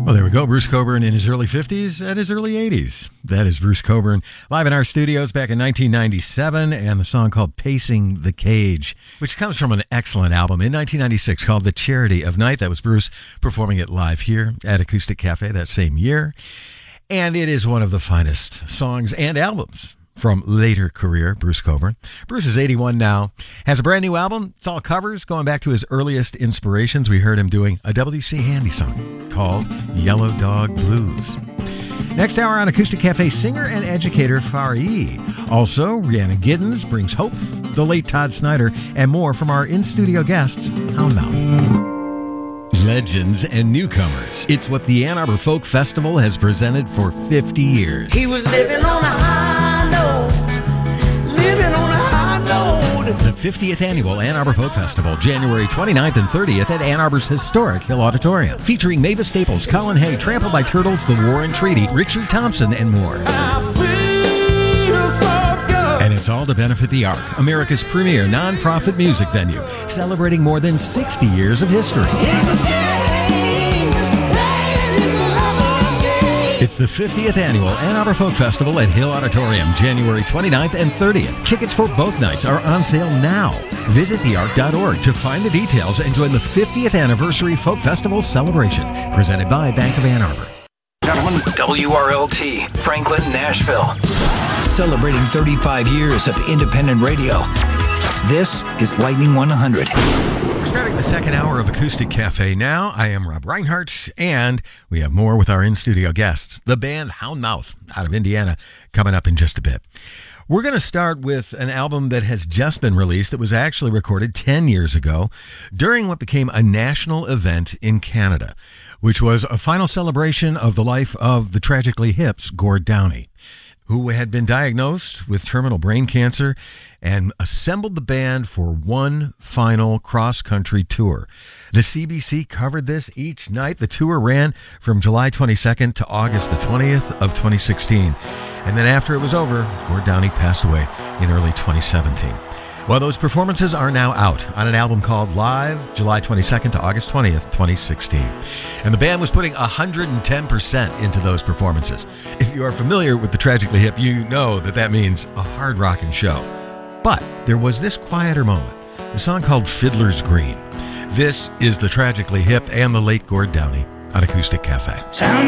Well, there we go. Bruce Cockburn in his early 50s and his early 80s. That is Bruce Cockburn live in our studios back in 1997, and the song called Pacing the Cage, which comes from an excellent album in 1996 called The Charity of Night. That was Bruce performing it live here at Acoustic Cafe that same year. And it is one of the finest songs and albums from later career, Bruce Cockburn. Bruce is 81 now, has a brand new album. It's all covers going back to his earliest inspirations. We heard him doing a W.C. Handy song called Yellow Dog Blues. Next hour on Acoustic Cafe, singer and educator Fari. Also, Rhiannon Giddens brings hope, the late Todd Snyder, and more from our in-studio guests, Houndmouth. Legends and newcomers. It's what the Ann Arbor Folk Festival has presented for 50 years. He was living on a high note, living on a high note. The 50th Annual Ann Arbor Folk Festival, January 29th and 30th at Ann Arbor's historic Hill Auditorium. Featuring Mavis Staples, Colin Hay, Trampled by Turtles, The Warren Treaty, Richard Thompson, and more. And it's all to benefit the ARC, America's premier nonprofit music venue, celebrating more than 60 years of history. It's the 50th Annual Ann Arbor Folk Festival at Hill Auditorium, January 29th and 30th. Tickets for both nights are on sale now. Visit thearc.org to find the details and join the 50th Anniversary Folk Festival celebration, presented by Bank of Ann Arbor. WRLT, Franklin, Nashville. Celebrating 35 years of independent radio. This is Lightning 100. We're starting the second hour of Acoustic Cafe now. I am Rob Reinhart, and we have more with our in-studio guests, the band Houndmouth out of Indiana, coming up in just a bit. We're going to start with an album that has just been released that was actually recorded 10 years ago during what became a national event in Canada, which was a final celebration of the life of the tragically hip's Gord Downie, who had been diagnosed with terminal brain cancer and assembled the band for one final cross-country tour. The CBC covered this each night. The tour ran from July 22nd to August the 20th of 2016. And then after it was over, Gord Downie passed away in early 2017. Well, those performances are now out on an album called Live, July 22nd to August 20th, 2016. And the band was putting 110% into those performances. If you are familiar with the Tragically Hip, you know that means a hard rockin' show. But there was this quieter moment, a song called Fiddler's Green. This is the Tragically Hip and the late Gord Downie on Acoustic Cafe. Sound